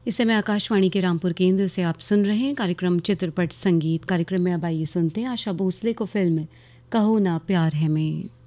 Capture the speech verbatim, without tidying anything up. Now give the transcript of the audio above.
इस समय आकाशवाणी के रामपुर केंद्र से आप सुन रहे हैं कार्यक्रम चित्रपट संगीत। कार्यक्रम में अब आइए सुनते हैं आशा भोसले को फिल्म कहो ना प्यार है में।